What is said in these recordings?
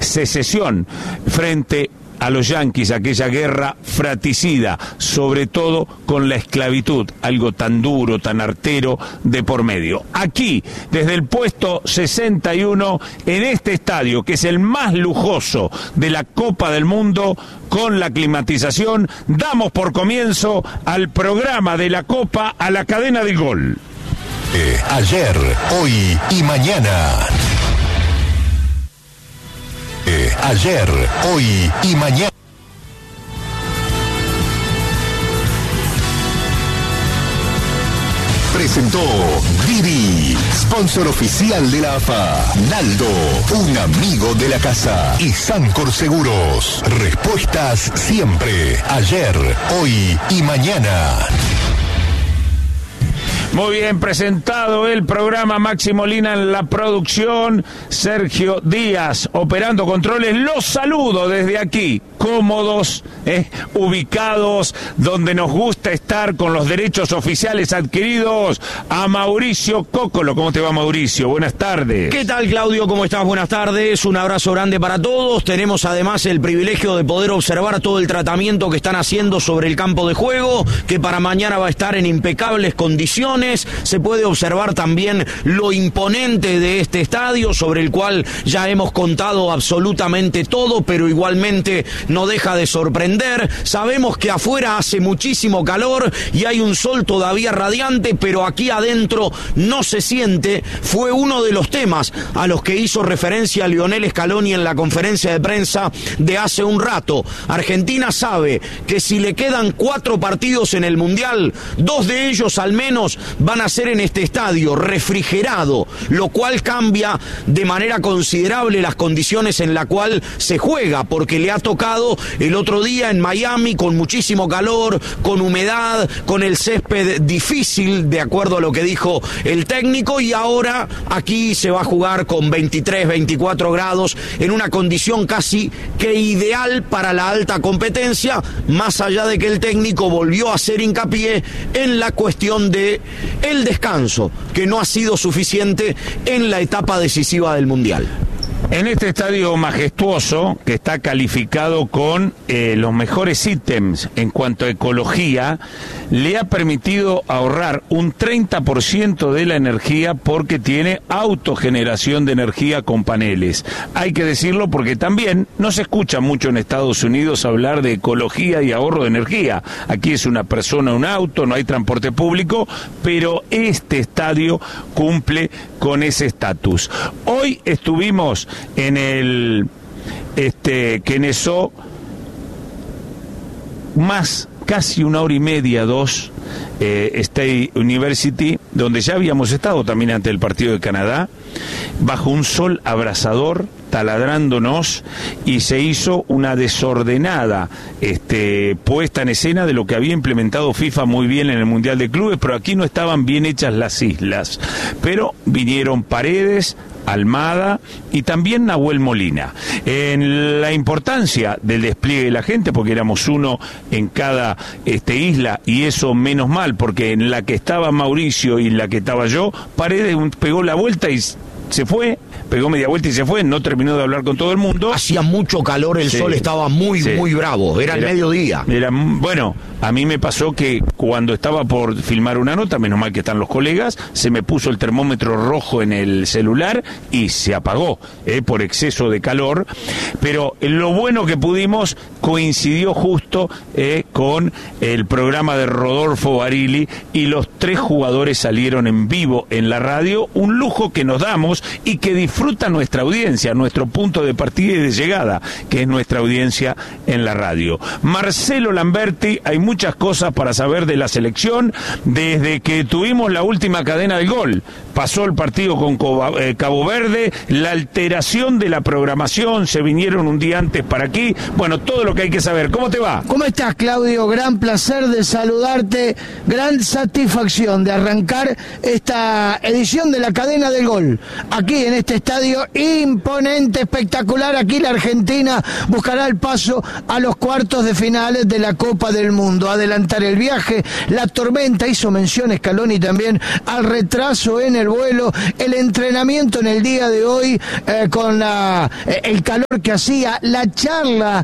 secesión frente a los yanquis, aquella guerra fratricida, sobre todo con la esclavitud, algo tan duro, tan artero de por medio. Aquí, desde el puesto 61, en este estadio, que es el más lujoso de la Copa del Mundo, con la climatización, damos por comienzo al programa de la Copa a la cadena del gol. Ayer, hoy y mañana. Ayer, hoy y mañana. Presentó Didi, sponsor oficial de la AFA. Naldo, un amigo de la casa. Y Sancor Seguros, respuestas siempre. Ayer, hoy y mañana. Muy bien presentado el programa, Maxi Molina en la producción, Sergio Díaz operando controles. Los saludo desde aquí, cómodos, ubicados, donde nos gusta estar con los derechos oficiales adquiridos, a Mauricio Cocolo. ¿Cómo te va, Mauricio? Buenas tardes. ¿Qué tal, Claudio? ¿Cómo estás? Buenas tardes. Un abrazo grande para todos. Tenemos además el privilegio de poder observar todo el tratamiento que están haciendo sobre el campo de juego, que para mañana va a estar en impecables condiciones. Se puede observar también lo imponente de este estadio, sobre el cual ya hemos contado absolutamente todo, pero igualmente no deja de sorprender. Sabemos que afuera hace muchísimo calor y hay un sol todavía radiante, pero aquí adentro no se siente. Fue uno de los temas a los que hizo referencia Lionel Scaloni en la conferencia de prensa de hace un rato. Argentina sabe que si le quedan 4 partidos en el Mundial, 2 de ellos al menos van a ser en este estadio refrigerado, lo cual cambia de manera considerable las condiciones en la cual se juega, porque le ha tocado el otro día en Miami con muchísimo calor, con humedad, con el césped difícil, de acuerdo a lo que dijo el técnico, y ahora aquí se va a jugar con 23, 24 grados, en una condición casi que ideal para la alta competencia, más allá de que el técnico volvió a hacer hincapié en la cuestión de el descanso, que no ha sido suficiente en la etapa decisiva del Mundial. En este estadio majestuoso, que está calificado con los mejores ítems en cuanto a ecología, le ha permitido ahorrar un 30% de la energía porque tiene autogeneración de energía con paneles. Hay que decirlo porque también no se escucha mucho en Estados Unidos hablar de ecología y ahorro de energía. Aquí es una persona, un auto, no hay transporte público, pero este estadio cumple con ese estatus. Hoy estuvimos en el Kennesaw más casi 1 hora y media, 2, State University, donde ya habíamos estado también ante el partido de Canadá, bajo un sol abrasador, taladrándonos, y se hizo una desordenada puesta en escena de lo que había implementado FIFA muy bien en el Mundial de Clubes, pero aquí no estaban bien hechas las islas, pero vinieron Paredes, Almada y también Nahuel Molina. En la importancia del despliegue de la gente, porque éramos uno en cada isla, y eso menos mal, porque en la que estaba Mauricio y en la que estaba yo, Paredes pegó la vuelta y se fue, pegó media vuelta y se fue, no terminó de hablar con todo el mundo. Hacía mucho calor, el sol estaba muy bravo, era el mediodía. Bueno, a mí me pasó que cuando estaba por filmar una nota, menos mal que están los colegas, se me puso el termómetro rojo en el celular y se apagó por exceso de calor, pero lo bueno que pudimos coincidió justo con el programa de Rodolfo Barili, y los 3 jugadores salieron en vivo en la radio, un lujo que nos damos y que disfruta nuestra audiencia, nuestro punto de partida y de llegada, que es nuestra audiencia en la radio. Marcelo Lamberti, hay muchas cosas para saber de la selección, desde que tuvimos la última cadena del gol, pasó el partido con Cabo Verde, la alteración de la programación, se vinieron un día antes para aquí, bueno, todo lo que hay que saber. ¿Cómo te va? ¿Cómo estás, Claudio? Gran placer de saludarte, gran satisfacción de arrancar esta edición de la cadena del gol. Aquí en este estadio imponente, espectacular, aquí la Argentina buscará el paso a los cuartos de finales de la Copa del Mundo, adelantar el viaje, la tormenta, hizo mención Scaloni también al retraso en el el vuelo, el entrenamiento en el día de hoy, con el calor que hacía, la charla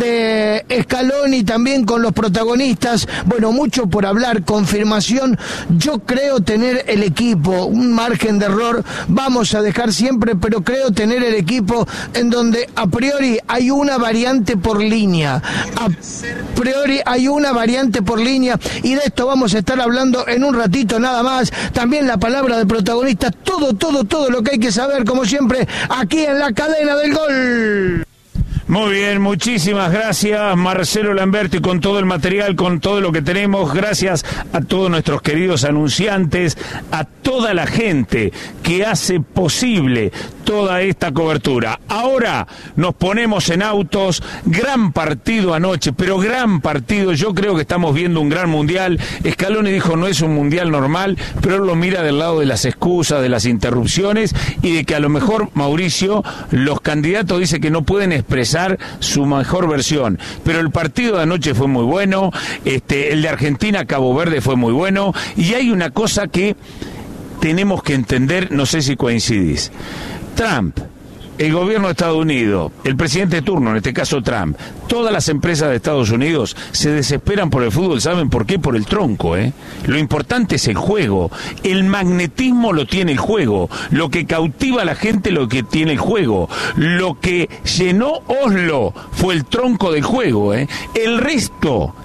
de Scaloni también con los protagonistas. Bueno, mucho por hablar, confirmación. Yo creo tener el equipo, un margen de error vamos a dejar siempre, pero creo tener el equipo en donde a priori hay una variante por línea. A priori hay una variante por línea, y de esto vamos a estar hablando en un ratito nada más. También la palabra del protagonista, todo lo que hay que saber, como siempre, aquí en la cadena del gol. Muy bien, muchísimas gracias Marcelo Lamberti, con todo el material, con todo lo que tenemos. Gracias a todos nuestros queridos anunciantes, a toda la gente que hace posible toda esta cobertura. Ahora nos ponemos en autos. Gran partido anoche, pero gran partido. Yo creo que estamos viendo un gran mundial. Scaloni dijo no es un mundial normal, pero él lo mira del lado de las excusas, de las interrupciones, y de que a lo mejor, Mauricio, los candidatos dicen que no pueden expresar su mejor versión, pero el partido de anoche fue muy bueno, el de Argentina-Cabo Verde fue muy bueno, y hay una cosa que tenemos que entender, no sé si coincidís. Trump, el gobierno de Estados Unidos, el presidente de turno, en este caso Trump, todas las empresas de Estados Unidos se desesperan por el fútbol. ¿Saben por qué? Por el tronco, Lo importante es el juego. El magnetismo lo tiene el juego. Lo que cautiva a la gente lo que tiene el juego. Lo que llenó Oslo fue el tronco del juego, El resto,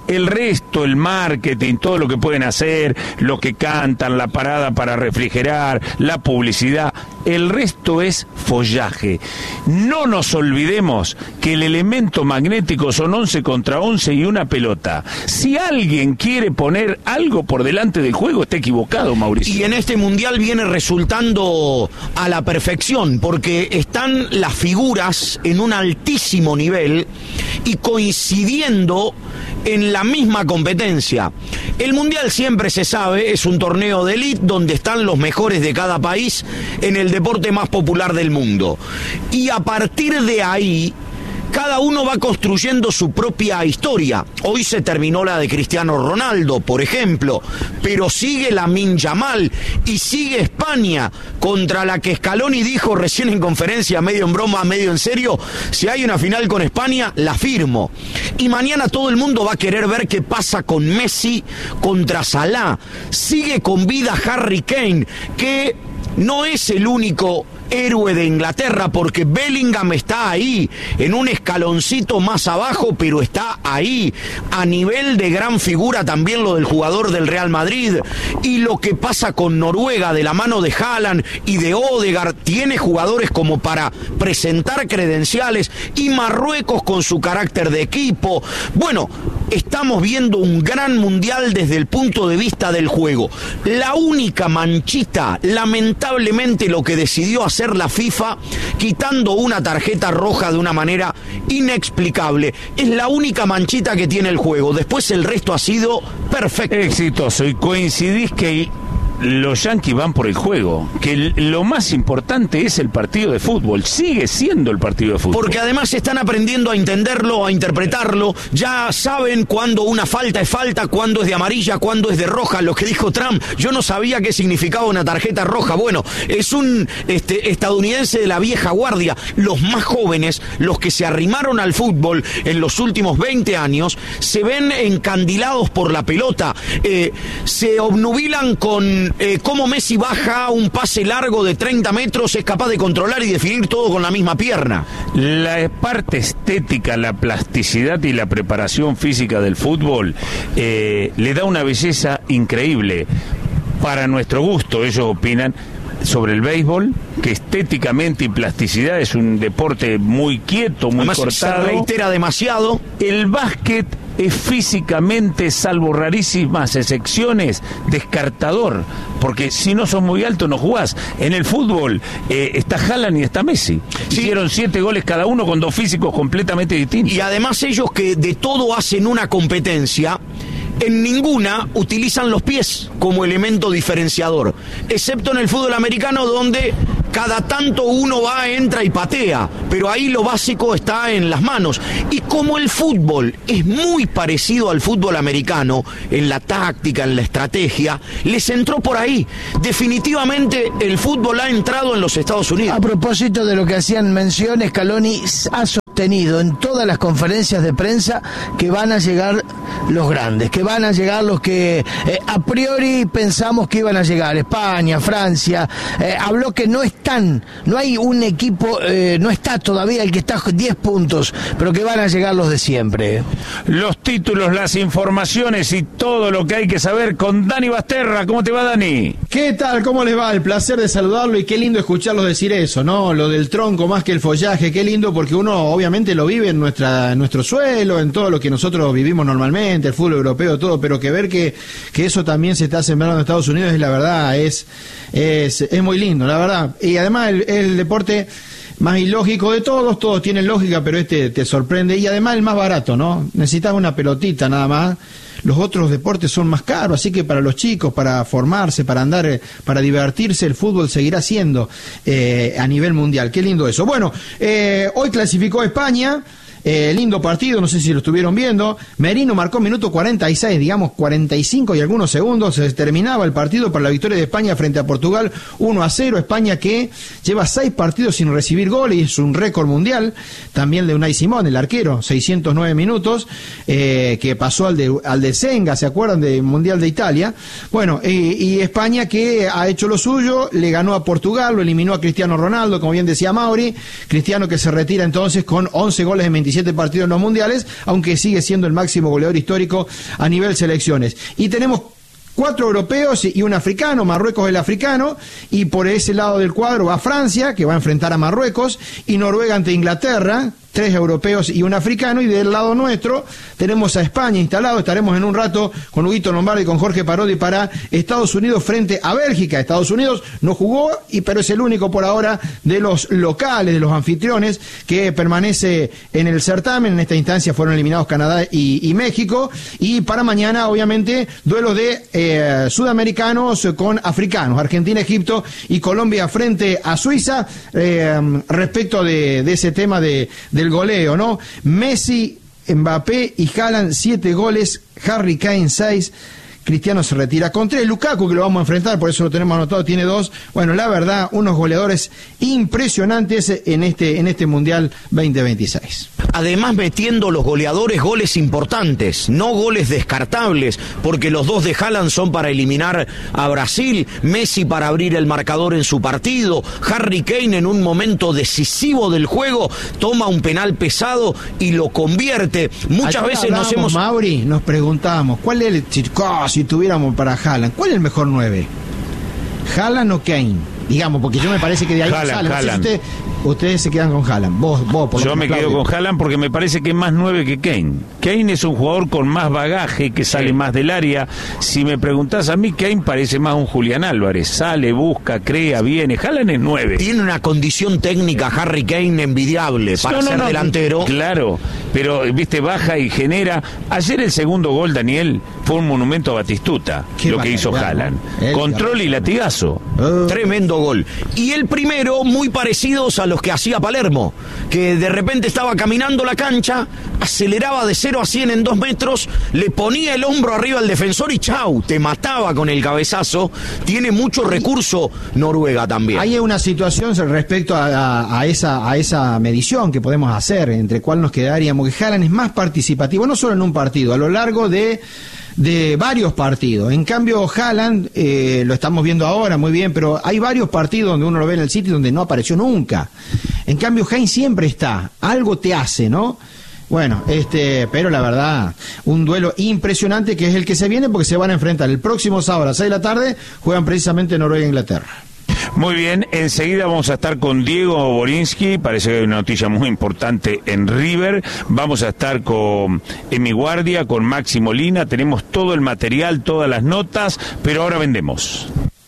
el marketing, todo lo que pueden hacer, lo que cantan, la parada para refrigerar, la publicidad, el resto es follaje. No nos olvidemos que el elemento magnético son 11 contra 11 y una pelota. Si alguien quiere poner algo por delante del juego, está equivocado, Mauricio. Y en este mundial viene resultando a la perfección, porque están las figuras en un altísimo nivel y coincidiendo en la misma competencia. El mundial, siempre se sabe, es un torneo de élite donde están los mejores de cada país en el deporte más popular del mundo. Y a partir de ahí, cada uno va construyendo su propia historia. Hoy se terminó la de Cristiano Ronaldo, por ejemplo, pero sigue Lamine Yamal y sigue España, contra la que Scaloni dijo recién en conferencia, medio en broma, medio en serio: si hay una final con España, la firmo. Y mañana todo el mundo va a querer ver qué pasa con Messi contra Salah. Sigue con vida Harry Kane, que no es el único héroe de Inglaterra, porque Bellingham está ahí, en un escaloncito más abajo, pero está ahí. A nivel de gran figura también lo del jugador del Real Madrid. Y lo que pasa con Noruega de la mano de Haaland y de Odegaard, tiene jugadores como para presentar credenciales, y Marruecos con su carácter de equipo. Bueno, estamos viendo un gran mundial desde el punto de vista del juego. La única manchita, lamentablemente, lo que decidió hacer la FIFA, quitando una tarjeta roja de una manera inexplicable, es la única manchita que tiene el juego. Después el resto ha sido perfecto. Exitoso. Y coincidís que los Yankees van por el juego, que lo más importante es el partido de fútbol, sigue siendo el partido de fútbol. Porque además están aprendiendo a entenderlo, a interpretarlo, ya saben cuándo una falta es falta, cuándo es de amarilla, cuándo es de roja. Lo que dijo Trump, yo no sabía qué significaba una tarjeta roja. Bueno, es un estadounidense de la vieja guardia. Los más jóvenes, los que se arrimaron al fútbol en los últimos 20 años, se ven encandilados por la pelota, se obnubilan con cómo Messi baja un pase largo de 30 metros, es capaz de controlar y definir todo con la misma pierna. La parte estética, la plasticidad y la preparación física del fútbol le da una belleza increíble. Para nuestro gusto, ellos opinan sobre el béisbol, que estéticamente y plasticidad es un deporte muy quieto, muy además cortado. Se reitera demasiado. El básquet es físicamente, salvo rarísimas excepciones, descartador, porque si no sos muy alto no jugás. En el fútbol está Haaland y está Messi. Sí. Hicieron 7 goles cada uno con 2 físicos completamente distintos. Y además ellos, que de todo hacen una competencia, en ninguna utilizan los pies como elemento diferenciador, excepto en el fútbol americano, donde cada tanto uno va, entra y patea, pero ahí lo básico está en las manos. Y como el fútbol es muy parecido al fútbol americano, en la táctica, en la estrategia, les entró por ahí. Definitivamente el fútbol ha entrado en los Estados Unidos. A propósito de lo que hacían mención, Scaloni ha sostenido en todas las conferencias de prensa que van a llegar los grandes, que van a llegar los que a priori pensamos que iban a llegar, España, Francia. Habló que no hay un equipo, no está todavía el que está 10 puntos, pero que van a llegar los de siempre. Los títulos, las informaciones y todo lo que hay que saber con Dani Basterra. ¿Cómo te va, Dani? ¿Qué tal? ¿Cómo les va? El placer de saludarlo y qué lindo escucharlos decir eso, ¿no? Lo del tronco más que el follaje, qué lindo, porque uno obviamente lo vive en nuestro suelo, en todo lo que nosotros vivimos normalmente, el fútbol europeo, todo, pero que ver que eso también se está sembrando en Estados Unidos, la verdad, es muy lindo, la verdad. Y además el deporte más ilógico de todos tienen lógica, pero te sorprende, y además el más barato, ¿no? Necesitas una pelotita nada más. Los otros deportes son más caros, así que para los chicos, para formarse, para andar, para divertirse, el fútbol seguirá siendo a nivel mundial. Qué lindo eso. Bueno, hoy clasificó España. Lindo partido, no sé si lo estuvieron viendo. Merino marcó minuto 46, digamos 45 y algunos segundos. Se terminaba el partido para la victoria de España frente a Portugal 1-0. España que lleva 6 partidos sin recibir gol y es un récord mundial. También de Unai Simón, el arquero, 609 minutos, que pasó al de Senga, ¿se acuerdan? Del Mundial de Italia. Bueno, y España que ha hecho lo suyo, le ganó a Portugal, lo eliminó a Cristiano Ronaldo, como bien decía Mauri. Cristiano que se retira entonces con 11 goles en 27 partidos en los mundiales, aunque sigue siendo el máximo goleador histórico a nivel selecciones. Y tenemos 4 europeos y un africano. Marruecos el africano, y por ese lado del cuadro va Francia, que va a enfrentar a Marruecos, y Noruega ante Inglaterra. 3 europeos y un africano, y del lado nuestro tenemos a España instalado. Estaremos en un rato con Huguito Lombardi y con Jorge Parodi para Estados Unidos frente a Bélgica. Estados Unidos no jugó, pero es el único por ahora de los locales, de los anfitriones, que permanece en el certamen. En esta instancia fueron eliminados Canadá y México, y para mañana obviamente duelos de sudamericanos con africanos, Argentina, Egipto y Colombia frente a Suiza. Respecto de ese tema del goleo, ¿no? Messi, Mbappé y Haaland 7 goles, Harry Kane 6, Cristiano se retira con 3, Lukaku, que lo vamos a enfrentar, por eso lo tenemos anotado, tiene 2. Bueno, la verdad, unos goleadores impresionantes en este Mundial 2026. Además, metiendo los goleadores goles importantes, no goles descartables, porque los 2 de Haaland son para eliminar a Brasil, Messi para abrir el marcador en su partido, Harry Kane en un momento decisivo del juego toma un penal pesado y lo convierte. Muchas veces Mauri, nos preguntábamos, ¿cuál es si tuviéramos para Haaland, ¿cuál es el mejor 9? ¿Haaland o Kane? Digamos, porque yo me parece que de ahí Haaland. No sé si ustedes se quedan con Haaland. Vos por yo me quedo con Haaland porque me parece que es más 9 que Kane. Kane es un jugador con más bagaje, que sale más del área. Si me preguntás a mí, Kane parece más un Julián Álvarez. Sale, busca, crea, viene. Haaland es 9. Tiene una condición técnica Harry Kane envidiable para ser delantero. Claro, pero viste, baja y genera. Ayer el segundo gol, Daniel, fue un monumento a Batistuta. Lo que hizo Haaland. Control y latigazo. Tremendo gol. Y el primero, muy parecidos a los que hacía Palermo, que de repente estaba caminando la cancha, aceleraba de 0 a 100 en 2 metros, le ponía el hombro arriba al defensor y chau, te mataba con el cabezazo. Tiene mucho recurso Noruega también. Hay una situación respecto a esa medición que podemos hacer, entre cuál nos quedaríamos, que Haaland es más participativo, no solo en un partido, a lo largo de varios partidos. En cambio, Haaland, lo estamos viendo ahora muy bien, pero hay varios partidos donde uno lo ve en el City donde no apareció nunca. En cambio, Kane siempre está, algo te hace, ¿no? Bueno, pero la verdad, un duelo impresionante que es el que se viene, porque se van a enfrentar el próximo sábado a las 6 de la tarde, juegan precisamente Noruega e Inglaterra. Muy bien, enseguida vamos a estar con Diego Borinsky, parece que hay una noticia muy importante en River, vamos a estar con Emi Guardia, con Maxi Molina, tenemos todo el material, todas las notas, pero ahora vendemos.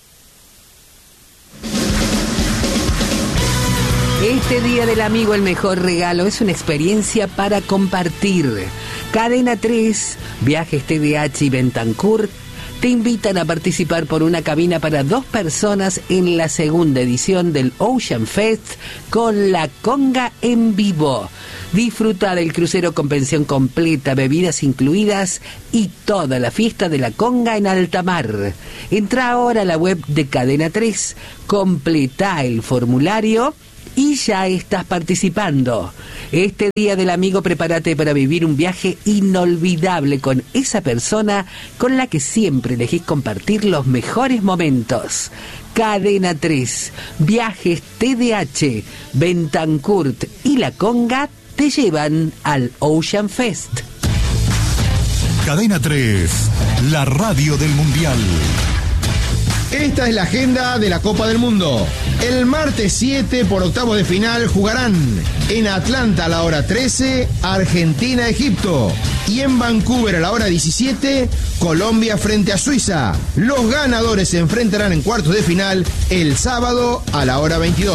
Este Día del Amigo, el mejor regalo es una experiencia para compartir. Cadena 3, Viajes TDH y Bentancur te invitan a participar por una cabina para 2 personas en la segunda edición del Ocean Fest con la conga en vivo. Disfruta del crucero con pensión completa, bebidas incluidas y toda la fiesta de la conga en alta mar. Entra ahora a la web de Cadena 3, completa el formulario y ya estás participando. Este Día del Amigo prepárate para vivir un viaje inolvidable con esa persona con la que siempre elegís compartir los mejores momentos. Cadena 3, Viajes TDH, Bentancurt y La Conga te llevan al Ocean Fest. Cadena 3, la radio del Mundial. Esta es la agenda de la Copa del Mundo. El martes 7 por octavos de final jugarán en Atlanta a la hora 13, Argentina-Egipto. Y en Vancouver a la hora 17, Colombia frente a Suiza. Los ganadores se enfrentarán en cuartos de final el sábado a la hora 22.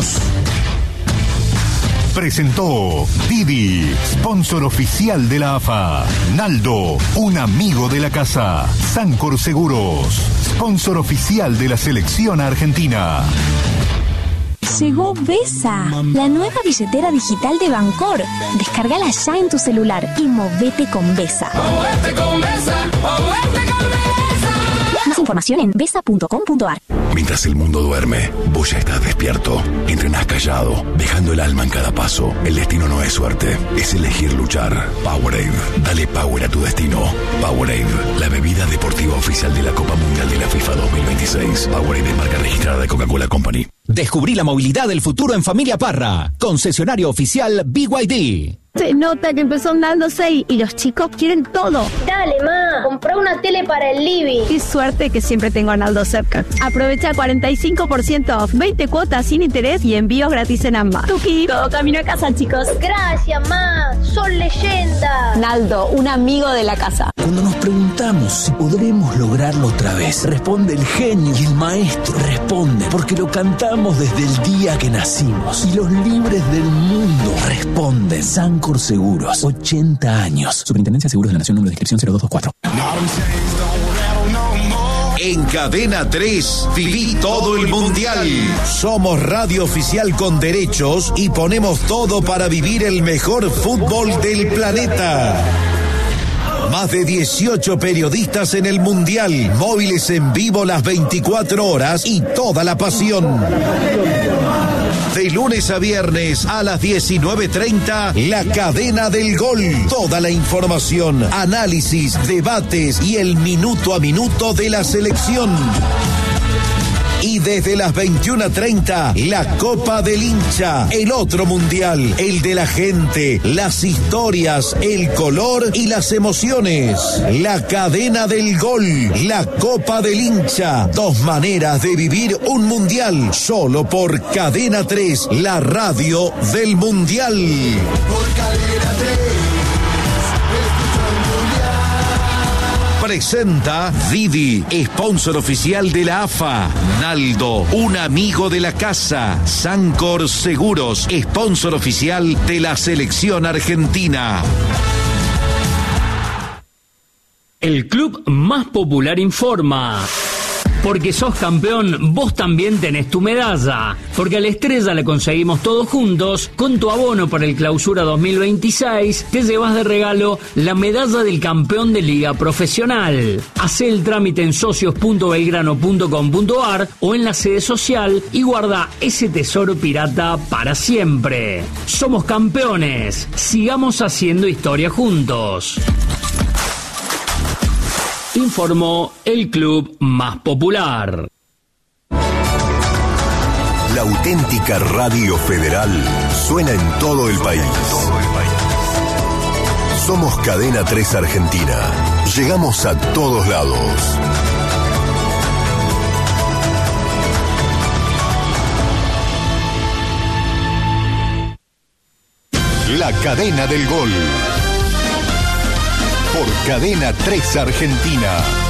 Presentó Didi, sponsor oficial de la AFA. Naldo, un amigo de la casa. Sancor Seguros, sponsor oficial de la selección argentina. Llegó Vesa, la nueva billetera digital de Bancor. Descárgala ya en tu celular y movete con Vesa. ¡Movete con Vesa! ¡Movete con Vesa! Más información en vesa.com.ar. Mientras el mundo duerme, vos ya estás despierto. Entrenás callado, dejando el alma en cada paso. El destino no es suerte, es elegir luchar. Powerade, dale power a tu destino. Powerade, la bebida deportiva oficial de la Copa Mundial de la FIFA 2026. Powerade es marca registrada de Coca-Cola Company. Descubrí la movilidad del futuro en Familia Parra. Concesionario oficial BYD. Se nota que empezó Naldo 6 y los chicos quieren todo. Dale, ma, comprá una tele para el living. Qué suerte que siempre tengo a Naldo cerca. Aprovecha 45% off, 20 cuotas sin interés y envíos gratis en ambas. Tuki, todo camino a casa, chicos. Gracias, ma, son leyendas. Naldo, un amigo de la casa. Cuando nos preguntamos si podremos lograrlo otra vez, responde el genio y el maestro. Responde porque lo cantamos desde el día que nacimos. Y los libres del mundo responden. Sancor Seguros, 80 años. Superintendencia de Seguros de la Nación, número de inscripción 0224. En Cadena 3, viví todo el Mundial. Somos radio oficial con derechos y ponemos todo para vivir el mejor fútbol del planeta. Más de 18 periodistas en el Mundial, móviles en vivo las 24 horas y toda la pasión. De lunes a viernes a las 19:30, la cadena del gol. Toda la información, análisis, debates y el minuto a minuto de la selección. Y desde las 21:30, la Copa del Hincha, el otro mundial, el de la gente, las historias, el color y las emociones. La cadena del gol, la Copa del Hincha, 2 maneras de vivir un mundial, solo por Cadena 3, la radio del mundial. Por Cadena 3. Presenta Didi, sponsor oficial de la AFA. Naldo, un amigo de la casa. Sancor Seguros, sponsor oficial de la selección argentina. El club más popular informa. Porque sos campeón, vos también tenés tu medalla. Porque a la estrella la conseguimos todos juntos. Con tu abono para el Clausura 2026, te llevas de regalo la medalla del campeón de Liga Profesional. Hacé el trámite en socios.belgrano.com.ar o en la sede social y guarda ese tesoro pirata para siempre. Somos campeones. Sigamos haciendo historia juntos. Informó el club más popular. La auténtica radio federal suena en todo el país. Somos Cadena 3 Argentina. Llegamos a todos lados. La cadena del gol. Por Cadena 3 Argentina.